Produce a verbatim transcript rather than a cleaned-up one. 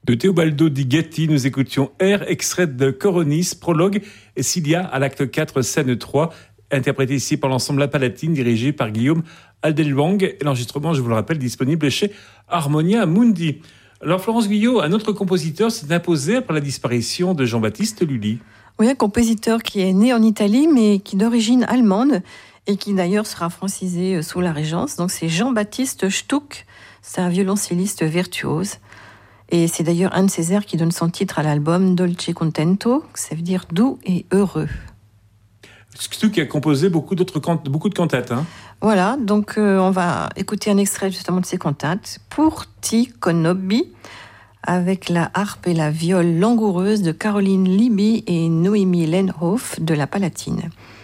De Teobaldo di Gatti, nous écoutions Air, extrait de Coronis, prologue et Cilia à l'acte quatre, scène trois, interprété ici par l'ensemble La Palatine, dirigé par Guillaume Aldelwang. Et l'enregistrement, je vous le rappelle, disponible chez Harmonia Mundi. Alors Florence Guyot, un autre compositeur s'est imposé après la disparition de Jean-Baptiste Lully. Oui, un compositeur qui est né en Italie, mais qui est d'origine allemande, et qui d'ailleurs sera francisé sous la Régence. Donc c'est Jean-Baptiste Stuck, c'est un violoncelliste virtuose. Et c'est d'ailleurs un de ces airs qui donne son titre à l'album Dolce Contento, ça veut dire doux et heureux. Stuck a composé beaucoup, d'autres can- beaucoup de cantates. Hein. Voilà, donc euh, on va écouter un extrait justement de ces cantates. Pour ti conobbi, avec la harpe et la viole langoureuse de Caroline Libby et Noémie Lenhoff de La Palatine.